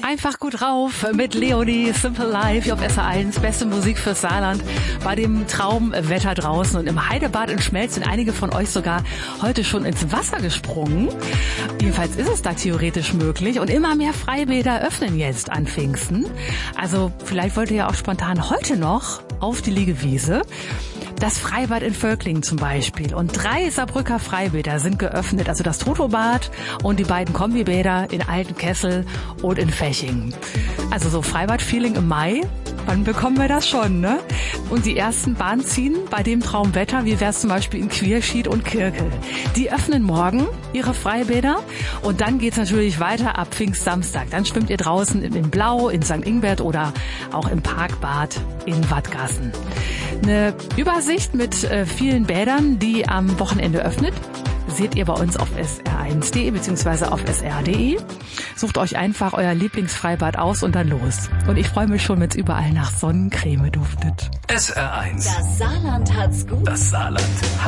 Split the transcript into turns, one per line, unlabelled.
Einfach gut drauf mit Leonie, Simple Life hier auf SR1. Beste Musik fürs Saarland bei dem Traumwetter draußen. Und im Heidebad in Schmelz sind einige von euch sogar heute schon ins Wasser gesprungen. Jedenfalls ist es da theoretisch möglich. Und immer mehr Freibäder öffnen jetzt an Pfingsten. Also vielleicht wollt ihr ja auch spontan heute noch auf die Liegewiese. Das Freibad in Völklingen zum Beispiel. Und 3 Saarbrücker Freibäder sind geöffnet. Also das Totobad und die beiden Kombibäder in Altenkessel und in Fechingen. Also so Freibad-Feeling im Mai. Wann bekommen wir das schon, ne? Und die ersten Bahn ziehen bei dem Traumwetter, wie wär's zum Beispiel in Quierschied und Kirkel. Die öffnen morgen ihre Freibäder und dann geht's natürlich weiter ab Pfingstsamstag. Dann schwimmt ihr draußen in Blau, in St. Ingbert oder auch im Parkbad in Wattgassen. Eine Übersicht mit vielen Bädern, die am Wochenende öffnet, seht ihr bei uns auf sr1.de bzw. auf sr.de. Sucht euch einfach euer Lieblingsfreibad aus und dann los. Und ich freue mich schon, wenn es überall nach Sonnencreme duftet.
SR1.
Das Saarland hat's gut.
Das Saarland hat